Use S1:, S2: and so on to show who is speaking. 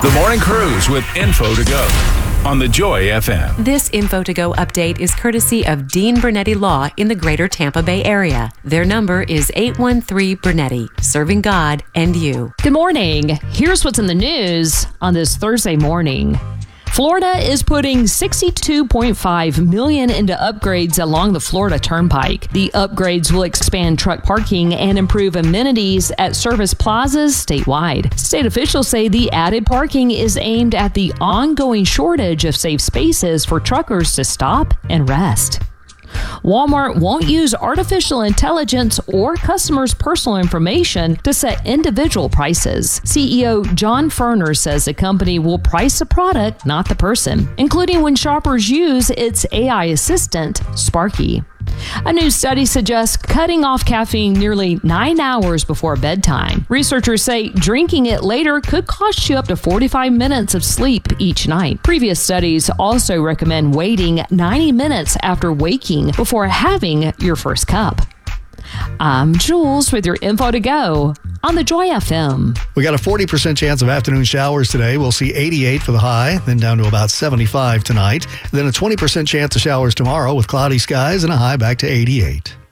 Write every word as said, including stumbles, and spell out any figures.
S1: The Morning Cruise with Info to Go on the Joy F M.
S2: This Info to Go update is courtesy of Dean Brunetti Law in the greater Tampa Bay area. Their number is eight one three Brunetti, serving God and you.
S3: Good morning. Here's what's in the news on this Thursday morning. Florida is putting sixty-two point five million dollars into upgrades along the Florida Turnpike. The upgrades will expand truck parking and improve amenities at service plazas statewide. State officials say the added parking is aimed at the ongoing shortage of safe spaces for truckers to stop and rest. Walmart won't use artificial intelligence or customers' personal information to set individual prices. C E O John Furner says the company will price the product, not the person, including when shoppers use its A I assistant, Sparky. A new study suggests cutting off caffeine nearly nine hours before bedtime. Researchers say drinking it later could cost you up to forty-five minutes of sleep each night. Previous studies also recommend waiting ninety minutes after waking before having your first cup. I'm Jules with your Info to Go on the Joy F M.
S4: We got a forty percent chance of afternoon showers today. We'll see eighty-eight for the high, then down to about seventy-five tonight. Then a twenty percent chance of showers tomorrow with cloudy skies and a high back to eighty-eight.